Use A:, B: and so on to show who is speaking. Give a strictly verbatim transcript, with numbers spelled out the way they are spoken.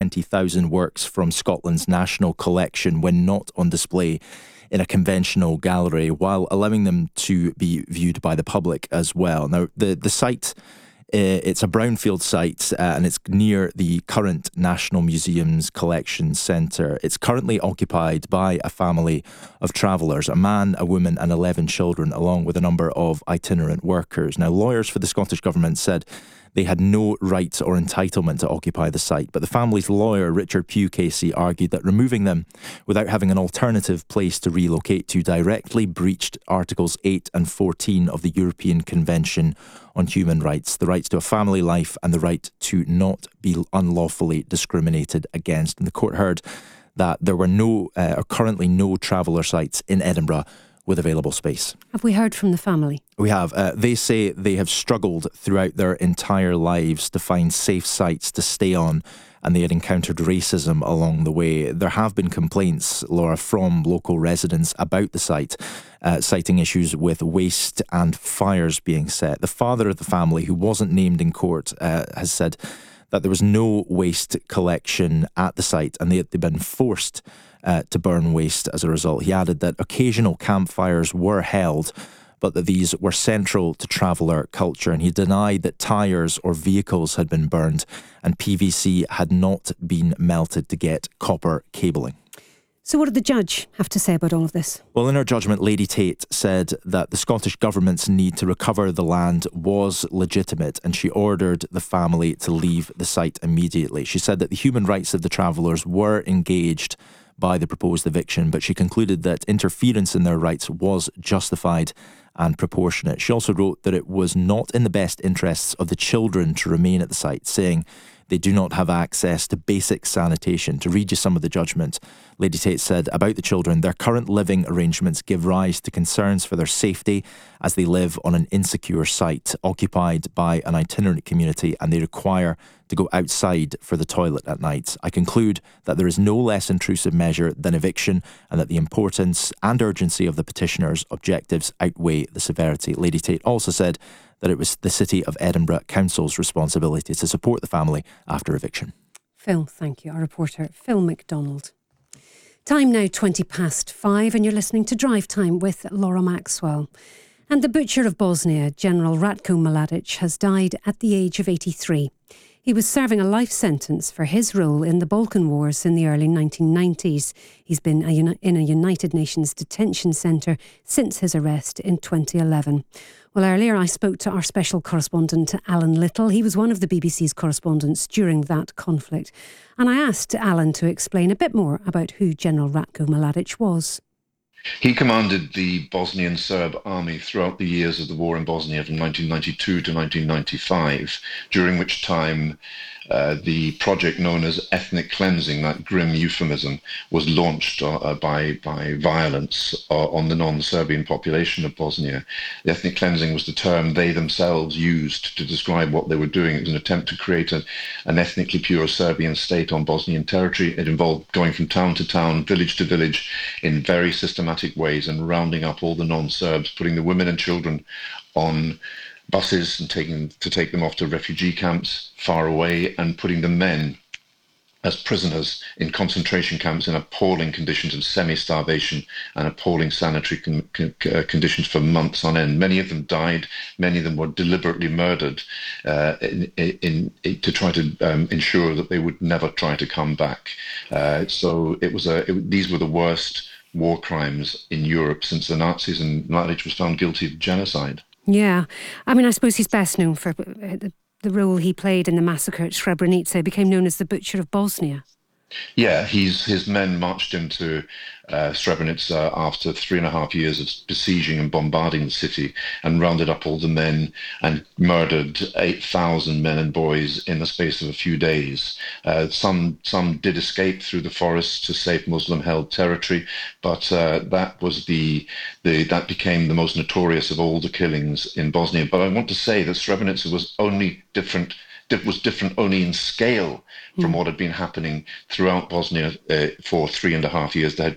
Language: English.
A: twenty thousand works from Scotland's national collection when not on display in a conventional gallery, while allowing them to be viewed by the public as well. Now, the, the site, uh, it's a brownfield site uh, and it's near the current National Museum's Collection Centre. It's currently occupied by a family of travellers, a man, a woman and eleven children, along with a number of itinerant workers. Now, lawyers for the Scottish Government said they had no right or entitlement to occupy the site, but the family's lawyer, Richard Pugh Casey, argued that removing them without having an alternative place to relocate to directly breached Articles eight and fourteen of the European Convention on Human Rights, the rights to a family life and the right to not be unlawfully discriminated against. And the court heard that there were no, uh, or currently no traveller sites in Edinburgh with available space.
B: Have we heard from the family?
A: We have. Uh, they say they have struggled throughout their entire lives to find safe sites to stay on, and they had encountered racism along the way. There have been complaints, Laura, from local residents about the site, uh, citing issues with waste and fires being set. The father of the family, who wasn't named in court, uh, has said that there was no waste collection at the site and they had been forced Uh, to burn waste as a result. He added that occasional campfires were held, but that these were central to traveller culture, and he denied that tyres or vehicles had been burned and P V C had not been melted to get copper cabling.
B: So what did the judge have to say about all of this?
A: Well, in her judgment, Lady Tate said that the Scottish Government's need to recover the land was legitimate, and she ordered the family to leave the site immediately. She said that the human rights of the travellers were engaged by the proposed eviction, but she concluded that interference in their rights was justified and proportionate. She also wrote that it was not in the best interests of the children to remain at the site, saying they do not have access to basic sanitation. To read you some of the judgment, Lady Tate said about the children, their current living arrangements give rise to concerns for their safety as they live on an insecure site occupied by an itinerant community and they require to go outside for the toilet at night. I conclude that there is no less intrusive measure than eviction and that the importance and urgency of the petitioners' objectives outweigh the severity. Lady Tate also said that it was the City of Edinburgh Council's responsibility to support the family after eviction.
B: Phil, thank you. Our reporter, Phil McDonald. Time now twenty past five and you're listening to Drive Time with Laura Maxwell. And the butcher of Bosnia, General Ratko Mladic, has died at the age of eighty-three. He was serving a life sentence for his role in the Balkan Wars in the early nineteen nineties. He's been a uni- in a United Nations detention centre since his arrest in twenty eleven. Well, earlier I spoke to our special correspondent, Alan Little. He was one of the B B C's correspondents during that conflict. And I asked Alan to explain a bit more about who General Ratko Mladic was.
C: He commanded the Bosnian Serb army throughout the years of the war in Bosnia from nineteen ninety-two to nineteen ninety-five, during which time uh, the project known as ethnic cleansing, that grim euphemism, was launched uh, by, by violence uh, on the non-Serbian population of Bosnia. The ethnic cleansing was the term they themselves used to describe what they were doing. It was an attempt to create a, an ethnically pure Serbian state on Bosnian territory. It involved going from town to town, village to village, in very systematic ways and rounding up all the non-Serbs, putting the women and children on buses and taking to take them off to refugee camps far away, and putting the men as prisoners in concentration camps in appalling conditions of semi-starvation and appalling sanitary con- con- conditions for months on end. Many of them died. Many of them were deliberately murdered uh, in, in, in, to try to um, ensure that they would never try to come back. Uh, so it was a, it, these were the worst war crimes in Europe since the Nazis, and Mladic was found guilty of genocide.
B: Yeah. I mean, I suppose he's best known for the, the role he played in the massacre at Srebrenica. He became known as the Butcher of Bosnia.
C: Yeah, he's his men marched into uh, Srebrenica after three and a half years of besieging and bombarding the city, and rounded up all the men and murdered eight thousand men and boys in the space of a few days. Uh, some some did escape through the forests to safe Muslim-held territory, but uh, that was the the that became the most notorious of all the killings in Bosnia. But I want to say that Srebrenica was only different. It was different only in scale from mm. what had been happening throughout Bosnia uh, for three and a half years. There had